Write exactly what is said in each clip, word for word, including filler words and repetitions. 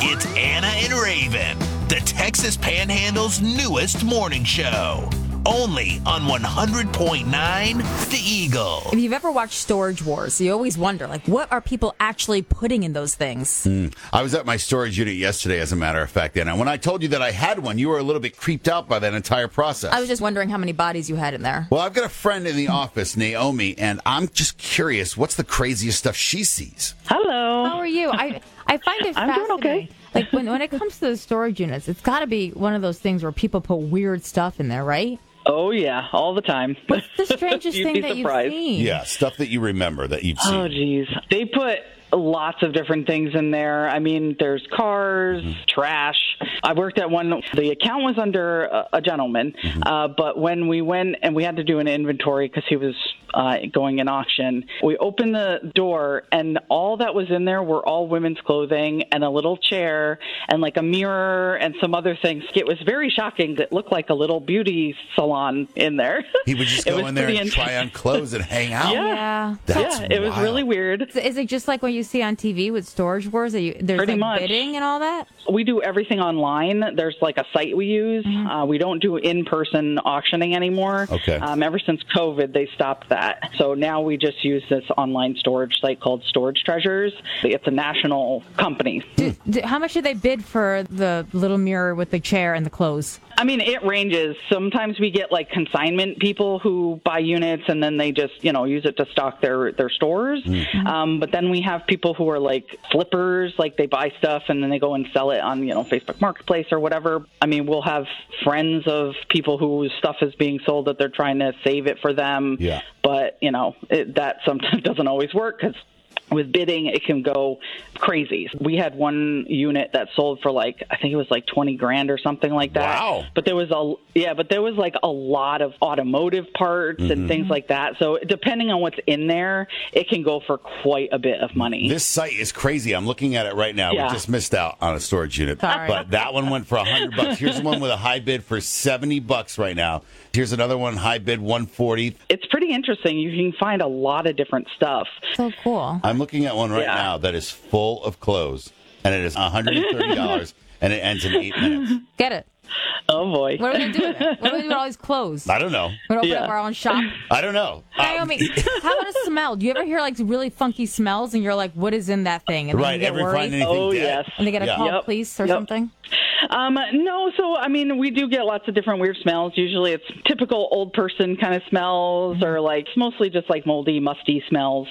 It's Anna and Raven, the Texas Panhandle's newest morning show. Only on one hundred point nine The Eagle. If you've ever watched Storage Wars, you always wonder, like, what are people actually putting in those things? Mm. I was at my storage unit yesterday, as a matter of fact, and when I told you that I had one, you were a little bit creeped out by that entire process. I was just wondering how many bodies you had in there. Well, I've got a friend in the office, Naomi, and I'm just curious, what's the craziest stuff she sees? Hello. How are you? I I find it I'm fascinating. doing okay. Like, when, when it comes to the storage units, it's got to be one of those things where people put weird stuff in there, right? Oh, yeah, all the time. What's the strangest You'd thing be that surprised. you've seen? Yeah, stuff that you remember that you've seen. Oh, geez. They put lots of different things in there. I mean, there's cars, mm-hmm. trash. I worked at one. The account was under a, a gentleman, mm-hmm. uh, but when we went and we had to do an inventory because he was uh, going in auction, we opened the door and all that was in there were all women's clothing and a little chair and like a mirror and some other things. It was very shocking. It looked like a little beauty salon in there. He would just go in there and int- try on clothes and hang out. Yeah, yeah. That's yeah it was wild. really weird. Is it just like when you see on T V with Storage Wars? That you, there's Pretty like much. bidding and all that? We do everything online. There's like a site we use. Mm-hmm. Uh, we don't do in-person auctioning anymore. Okay. Um, ever since COVID, they stopped that. So now we just use this online storage site called Storage Treasures. It's a national company. Do, do, how much do they bid for the little mirror with the chair and the clothes? I mean, it ranges. Sometimes we get like consignment people who buy units and then they just, you know, use it to stock their, their stores. Mm-hmm. Um, but then we have people who are like flippers, like they buy stuff and then they go and sell it on, you know, Facebook Marketplace or whatever. I mean, we'll have friends of people whose stuff is being sold that they're trying to save it for them. Yeah. But, you know, it, that sometimes doesn't always work because with bidding, it can go crazy. We had one unit that sold for like, I think it was like twenty grand or something like that. Wow. But there was a, yeah, but there was like a lot of automotive parts mm-hmm. and things like that. So depending on what's in there, it can go for quite a bit of money. This site is crazy. I'm looking at it right now. Yeah. We just missed out on a storage unit. Sorry. But that one went for one hundred bucks. Here's the one with a high bid for seventy bucks right now. Here's another one, high bid one forty. It's pretty interesting. You can find a lot of different stuff. So cool. I'm looking at one right Yeah. now that is full of clothes, and it is one hundred thirty dollars, and it ends in eight minutes. Get it. Oh, boy. What are we going to do with it? What are we going to do with all these clothes? I don't know. We're going to open Yeah. up our own shop? I don't know. Naomi, Um, how about a smell? Do you ever hear like really funky smells and you're like, what is in that thing? And then right, you get every worried? find anything Oh, dead. yes. And they got to Yeah. call Yep. police or Yep. something? Um, no, so, I mean, we do get lots of different weird smells. Usually it's typical old person kind of smells Mm-hmm. or like it's mostly just like moldy, musty smells.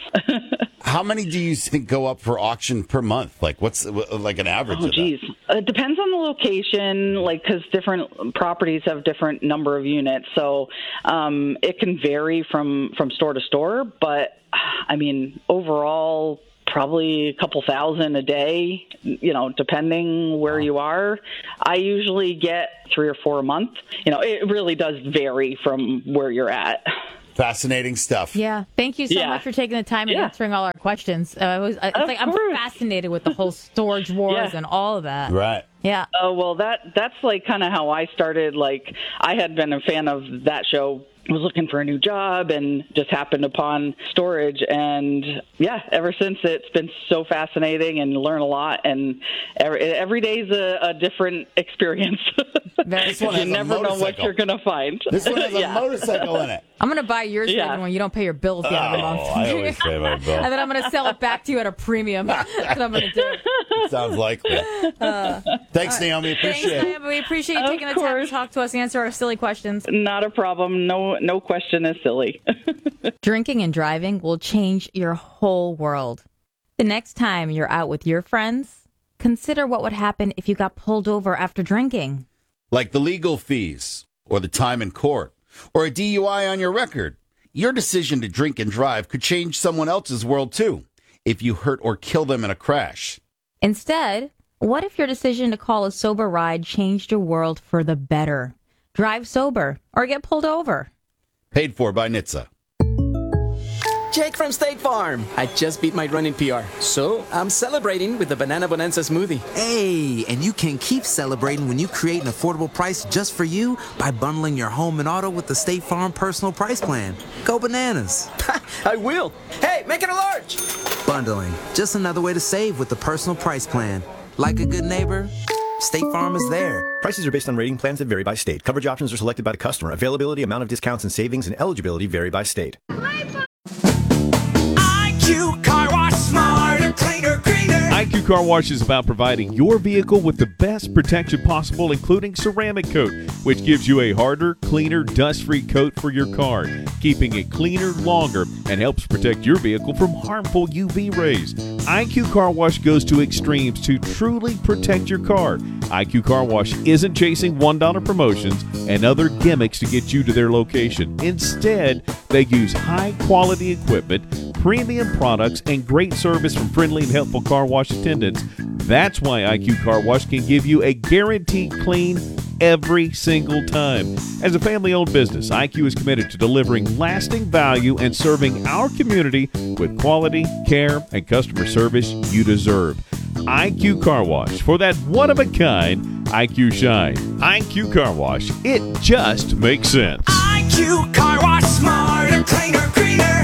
How many do you think go up for auction per month? Like, what's like an average Oh, of geez. It depends on the location, like, because different properties have different number of units. So um, it can vary from, from store to store. But, I mean, overall, probably a couple thousand a day, you know, depending where Wow. you are. I usually get three or four a month. You know, it really does vary from where you're at. Fascinating stuff. Yeah. Thank you so Yeah. much for taking the time and Yeah. answering all our questions. Uh, I was, it's Of like I'm course. fascinated with the whole storage wars Yeah. and all of that. Right. Yeah. Oh, well, that that's like kind of how I started. Like, I had been a fan of that show, was looking for a new job, and just happened upon storage. And, yeah, ever since, it's been so fascinating and learn a lot. And every, every day is a, a different experience. Very This one You has a never know what motorcycle. you're going to find. This one has a Yeah. motorcycle in it. I'm going to buy yours Yeah. Raven, when you don't pay your bills at the end of the month. Oh, I always pay my bill. And then I'm going to sell it back to you at a premium. That's what I'm going to do. Sounds likely. Thanks, Naomi. Thanks, Appreciate it. Naomi. We appreciate you Of taking the time to course. talk to us and answer our silly questions. Not a problem. No, no question is silly. Drinking and driving will change your whole world. The next time you're out with your friends, consider what would happen if you got pulled over after drinking. Like the legal fees, or the time in court, or a D U I on your record. Your decision to drink and drive could change someone else's world, too, if you hurt or kill them in a crash. Instead, what if your decision to call a sober ride changed your world for the better? Drive sober or get pulled over. Paid for by N H T S A. Jake from State Farm. I just beat my running P R, so I'm celebrating with the Banana Bonanza smoothie. Hey, and you can keep celebrating when you create an affordable price just for you by bundling your home and auto with the State Farm Personal Price Plan. Go bananas. I will. Hey, make it a large. Bundling, just another way to save with the Personal Price Plan. Like a good neighbor, State Farm is there. Prices are based on rating plans that vary by state. Coverage options are selected by the customer. Availability, amount of discounts and savings, and eligibility vary by state. I Q Car Wash, smarter, cleaner, greener. I Q Car Wash is about providing your vehicle with the best protection possible, including ceramic coat, which gives you a harder, cleaner, dust-free coat for your car, keeping it cleaner longer and helps protect your vehicle from harmful U V rays. I Q Car Wash goes to extremes to truly protect your car. I Q Car Wash isn't chasing one dollar promotions and other gimmicks to get you to their location. Instead, they use high-quality equipment, premium products, and great service from friendly and helpful car wash attendants. That's why I Q Car Wash can give you a guaranteed clean every single time. As a family-owned business, I Q is committed to delivering lasting value and serving our community with quality, care, and customer service you deserve. I Q Car Wash, for that one-of-a-kind I Q shine. I Q Car Wash, it just makes sense. I Q Car Wash, smarter, cleaner, greener.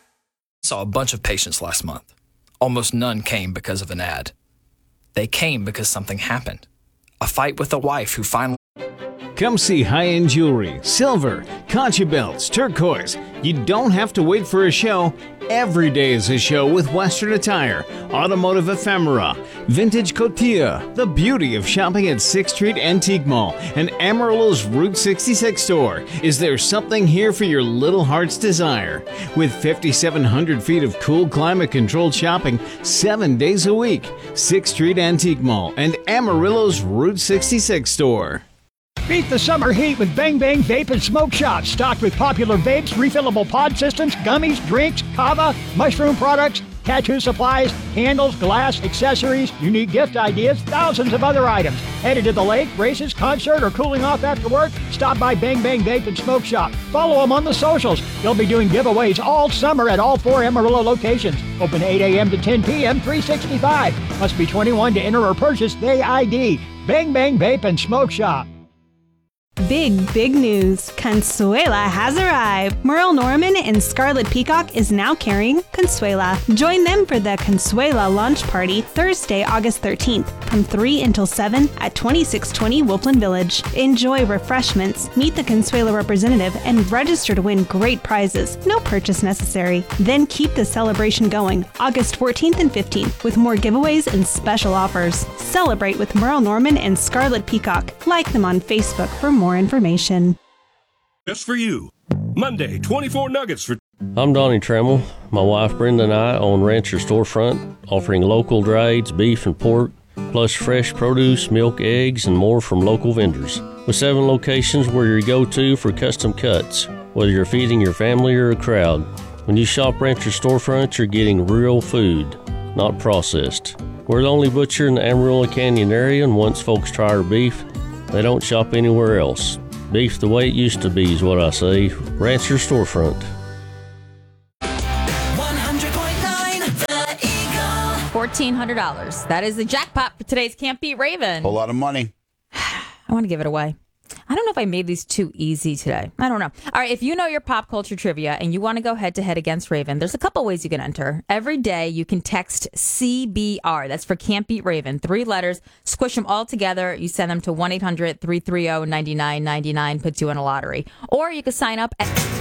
Saw a bunch of patients last month. Almost none came because of an ad. They came because something happened. A fight with a wife who finally... Come see high-end jewelry, silver, concha belts, turquoise. You don't have to wait for a show. Every day is a show with Western attire, automotive ephemera, vintage cotilla, the beauty of shopping at sixth Street Antique Mall, and Amarillo's Route sixty-six store. Is there something here for your little heart's desire? With fifty-seven hundred feet of cool climate-controlled shopping seven days a week, sixth Street Antique Mall and Amarillo's Route sixty-six store. Beat the summer heat with Bang Bang Vape and Smoke Shop. Stocked with popular vapes, refillable pod systems, gummies, drinks, kava, mushroom products, tattoo supplies, candles, glass, accessories, unique gift ideas, thousands of other items. Headed to the lake, races, concert, or cooling off after work? Stop by Bang Bang Vape and Smoke Shop. Follow them on the socials. They'll be doing giveaways all summer at all four Amarillo locations. Open eight a.m. to ten p.m., three sixty-five. Must be twenty-one to enter or purchase Day I D. Bang Bang Vape and Smoke Shop. Big, big news. Consuela has arrived. Merle Norman and Scarlet Peacock is now carrying Consuela. Join them for the Consuela launch party Thursday, August thirteenth from three until seven at twenty-six twenty Wilpland Village. Enjoy refreshments, meet the Consuela representative, and register to win great prizes. No purchase necessary. Then keep the celebration going August fourteenth and fifteenth with more giveaways and special offers. Celebrate with Merle Norman and Scarlet Peacock. Like them on Facebook for more information. Just for you. Monday, twenty-four nuggets for... I'm Donnie Trammell. My wife Brenda and I own Rancher Storefront, offering local drieds, beef and pork, plus fresh produce, milk, eggs, and more from local vendors. With seven locations, we're your go-to for custom cuts, whether you're feeding your family or a crowd. When you shop Rancher Storefront, you're getting real food, not processed. We're the only butcher in the Amarillo Canyon area, and once folks try our beef, they don't shop anywhere else. Beef the way it used to be is what I say. Rancher Storefront. one hundred point nine The Eagle. fourteen hundred dollars. That is the jackpot for today's Can't Beat Raven. A lot of money. I want to give it away. I don't know if I made these too easy today. I don't know. All right, if you know your pop culture trivia and you want to go head-to-head against Raven, there's a couple ways you can enter. Every day, you can text C B R. That's for Can't Beat Raven. Three letters. Squish them all together. You send them to one eight hundred three three zero nine nine nine nine. Puts you in a lottery. Or you can sign up at...